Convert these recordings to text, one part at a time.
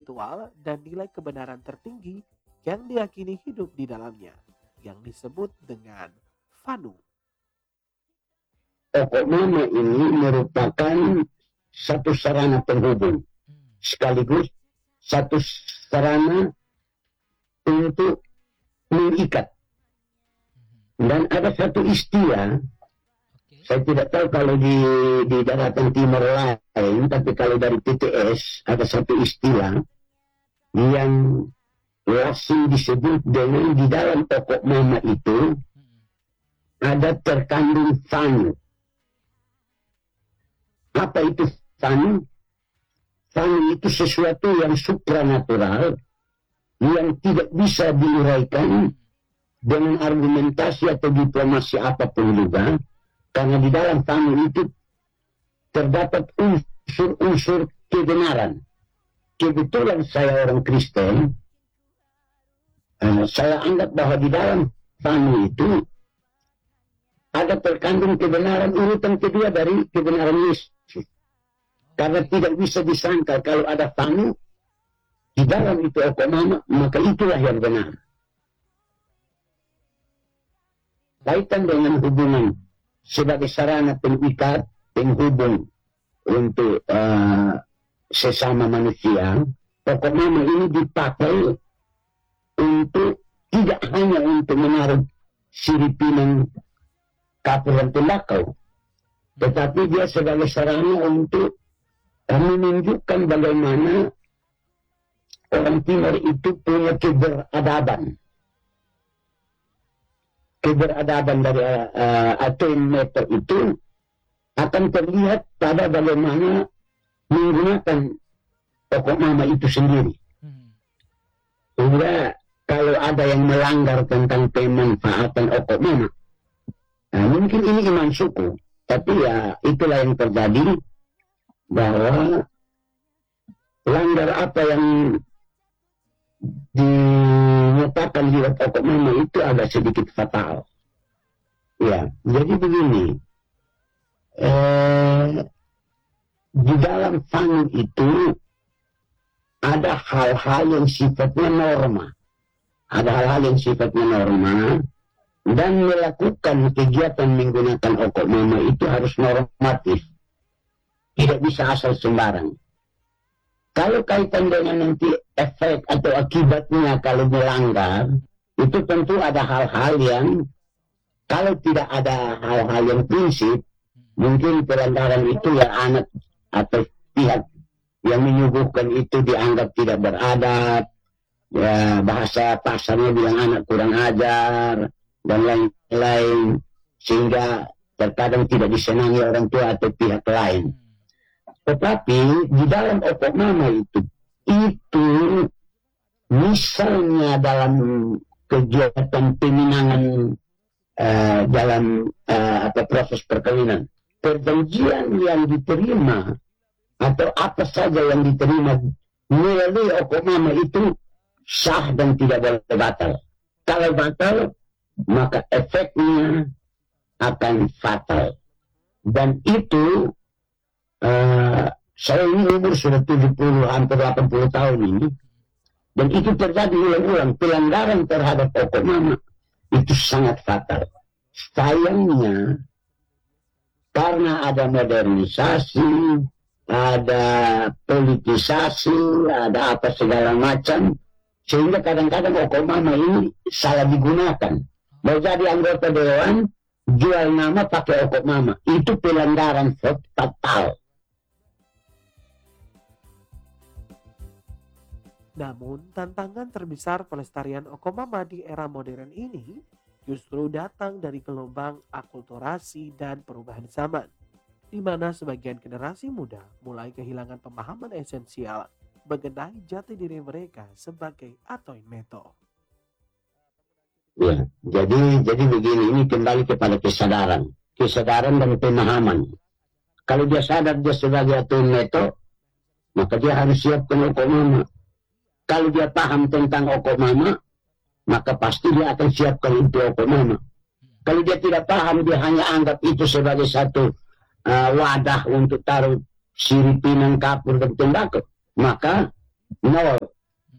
spiritual dan nilai kebenaran tertinggi yang diyakini hidup di dalamnya, yang disebut dengan Vanu. Pokok mama ini merupakan satu sarana penghubung, sekaligus satu sarana untuk mengikat. Dan ada satu istilah, saya tidak tahu kalau di daratan timur lain, tapi kalau dari PTS ada satu istilah yang langsung disebut dengan di dalam pokok mama itu ada terkandung Vanu. Apa itu Vanu? Vanu itu sesuatu yang supranatural yang tidak bisa diuraikan dengan argumentasi atau diplomasi apapun juga, karena di dalam Vanu itu terdapat unsur-unsur kebenaran. Kebetulan saya orang Kristen, saya anggap bahwa di dalam Vanu itu ada terkandung kebenaran urutan kedua dari kebenaran Yesus. Karena tidak bisa disangka kalau ada Vanu di dalam itu mama, maka itulah yang benar. Kaitan dengan hubungan sebagai sarana pengikat, penghubung untuk sesama manusia, pokok mama ini dipakai untuk tidak hanya untuk menaruh siripinang kapur dan tembakau, tetapi dia sebagai sarana untuk menunjukkan bagaimana orang timur itu punya keberadaban. Keberadaban dari aturan meter itu akan terlihat pada bagaimana menggunakan pokok mama itu sendiri. Sehingga kalau ada yang melanggar tentang pemanfaatan pokok mama, mungkin ini iman suku, tapi ya itulah yang terjadi, bahwa langgar apa yang dinyatakan di pokok mama itu agak sedikit fatal. Ya, jadi begini, di dalam Vanu itu ada hal-hal yang sifatnya norma, dan melakukan kegiatan menggunakan pokok mama itu harus normatif, tidak bisa asal sembarang. Kalau kaitan dengan nanti efek atau akibatnya kalau melanggar, itu tentu ada hal-hal yang, kalau tidak ada hal-hal yang prinsip, mungkin pelanggaran itu ya anak atau pihak yang menyuguhkan itu dianggap tidak beradab, ya bahasa pasarnya bilang anak kurang ajar, dan lain-lain, sehingga terkadang tidak disenangi orang tua atau pihak lain. Tetapi di dalam pokok mama itu misalnya dalam kegiatan peminangan dalam proses perkawinan, perjanjian yang diterima atau apa saja yang diterima melalui pokok mama itu sah dan tidak boleh batal. Kalau batal, maka efeknya akan fatal. Dan itu saya ini umur sudah 70 hampir 80 tahun ini, dan itu terjadi ulang-ulang. Pelanggaran terhadap pokok mama itu sangat fatal. Sayangnya karena ada modernisasi, ada politisasi, ada apa segala macam, sehingga kadang-kadang pokok mama ini salah digunakan. Mau jadi anggota dewan, jual nama pakai pokok mama, itu pelanggaran fatal. Namun, tantangan terbesar pelestarian Okomama di era modern ini justru datang dari gelombang akulturasi dan perubahan zaman, di mana sebagian generasi muda mulai kehilangan pemahaman esensial mengenai jati diri mereka sebagai Atoin Meto. Ya, jadi begini, ini kembali kepada kesadaran dan pemahaman. Kalau dia sadar dia sebagai Atoin Meto, maka dia harus siapkan Okomama. Kalau dia paham tentang Okomama, maka pasti dia akan siapkan untuk Okomama. Kalau dia tidak paham, dia hanya anggap itu sebagai satu wadah untuk taruh siripinang kapur dan tembakau, maka nol.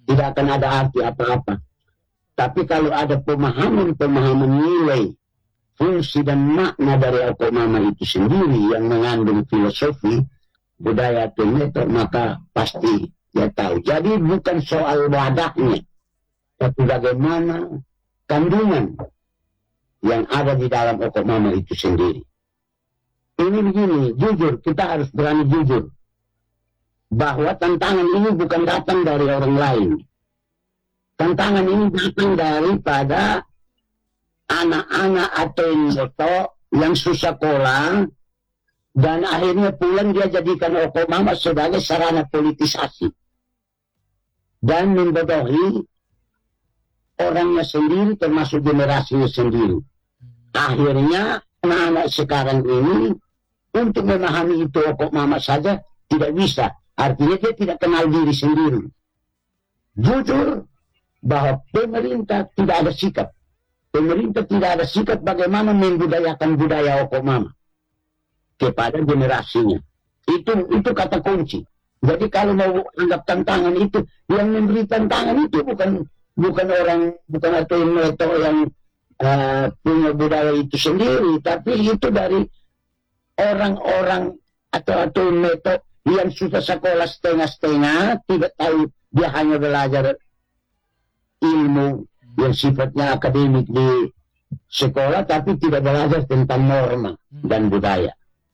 tidak akan ada arti apa-apa. Tapi kalau ada pemahaman nilai, fungsi dan makna dari Okomama itu sendiri yang mengandung filosofi, budaya atau metode, maka pasti dia tahu. Jadi bukan soal wadahnya, tapi bagaimana kandungan yang ada di dalam Okomama itu sendiri. Ini begini, jujur, kita harus berani jujur bahwa tantangan ini bukan datang dari orang lain. Tantangan ini datang daripada anak-anak atau yang susah sekolah dan akhirnya pulang dia jadikan Okomama sebagai sarana politisasi dan membodohi orangnya sendiri termasuk generasinya sendiri. Akhirnya anak-anak sekarang ini untuk memahami itu Okomama saja tidak bisa. Artinya dia tidak kenal diri sendiri. Jujur bahwa pemerintah tidak ada sikap. Pemerintah tidak ada sikap bagaimana membudayakan budaya Okomama kepada generasinya. Itu kata kunci. Jadi kalau mau anggap tantangan itu, yang memberi tantangan itu bukan atau yang punya budaya itu sendiri, tapi itu dari orang-orang atau metode yang sudah sekolah setengah-setengah, tidak tahu, dia hanya belajar ilmu yang sifatnya akademik di sekolah, tapi tidak belajar tentang norma dan budaya.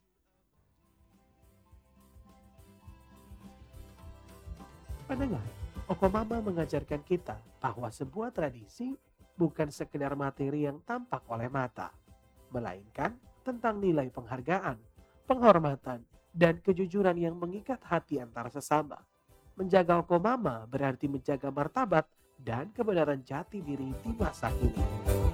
Pendengar, Okomama mengajarkan kita bahwa sebuah tradisi bukan sekedar materi yang tampak oleh mata, melainkan tentang nilai penghargaan, penghormatan, dan kejujuran yang mengikat hati antara sesama. Menjaga Okomama berarti menjaga martabat dan kebenaran jati diri di masa kini.